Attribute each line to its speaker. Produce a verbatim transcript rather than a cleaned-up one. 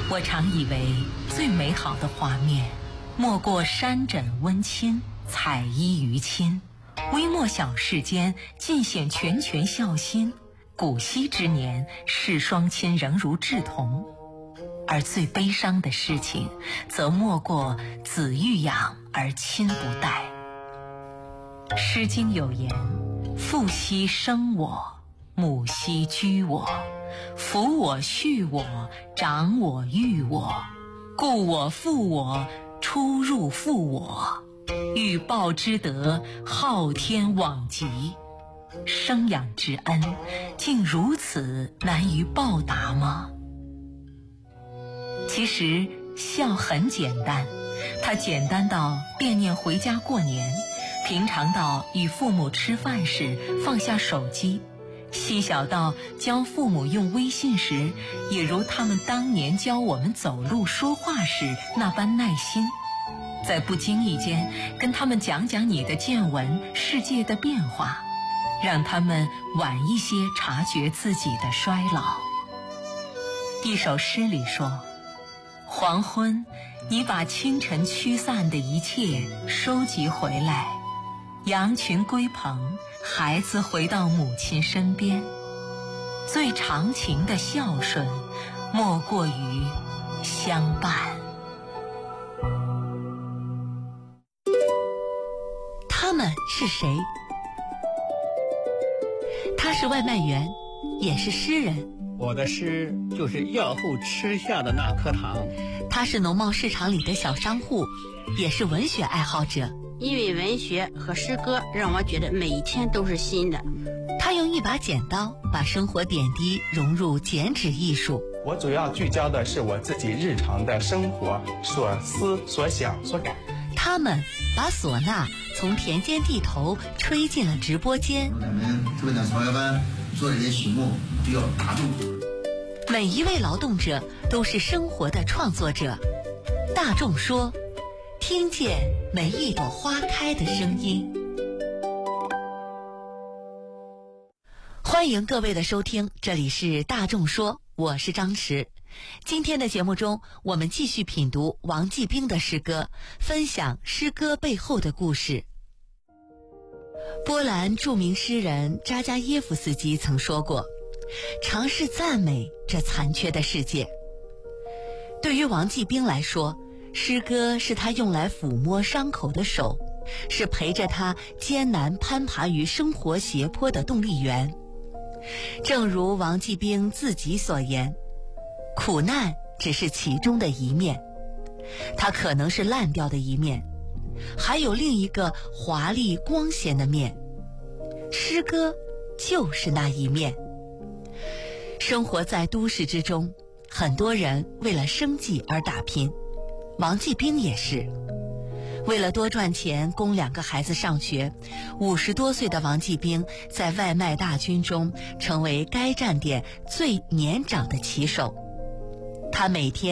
Speaker 1: 我常以为最美好的画面，莫过山枕温馨，彩衣娱亲。微末小世间，尽显拳拳孝心。古稀之年，视双亲仍如稚童。而最悲伤的事情，则莫过子欲养而亲不待。《诗经》有言：父兮生我，母兮居我，抚我恤我，长我育我，故我负我，出入负我，欲报之德，昊天罔极。生养之恩，竟如此难于报答吗？其实孝很简单，它简单到惦念回家过年，平常到与父母吃饭时放下手机，细小到教父母用微信时，也如他们当年教我们走路说话时那般耐心。在不经意间跟他们讲讲你的见闻，世界的变化，让他们晚一些察觉自己的衰老。一首诗里说：黄昏，你把清晨驱散的一切收集回来，羊群归棚，孩子回到母亲身边。最长情的孝顺，莫过于相伴。
Speaker 2: 他们是谁？他是外卖员，也是诗人。
Speaker 3: 我的诗就是药后吃下的那颗糖。
Speaker 2: 他是农贸市场里的小商户，也是文学爱好者。
Speaker 4: 因为文学和诗歌让我觉得每一天都是新的。
Speaker 2: 他用一把剪刀把生活点滴融入剪纸艺术。
Speaker 5: 我主要聚焦的是我自己日常的生活所思所想所感。
Speaker 2: 他们把唢呐从田间地头吹进了直播间。
Speaker 6: 咱们特别的草药班做这些曲目比较大众。
Speaker 2: 每一位劳动者都是生活的创作者。大众说，听见每一朵花开的声音。欢迎各位的收听，这里是大众说，我是张弛。今天的节目中，我们继续品读王继兵的诗歌，分享诗歌背后的故事。波兰著名诗人扎加耶夫斯基曾说过，尝试赞美这残缺的世界。对于王继兵来说，诗歌是他用来抚摸伤口的手，是陪着他艰难攀爬于生活斜坡的动力源。正如王继兵自己所言，苦难只是其中的一面，它可能是烂掉的一面，还有另一个华丽光鲜的面。诗歌就是那一面。生活在都市之中，很多人为了生计而打拼，王继兵也是。为了多赚钱供两个孩子上学，五十多岁的王继兵在外卖大军中成为该站点最年长的骑手。他每天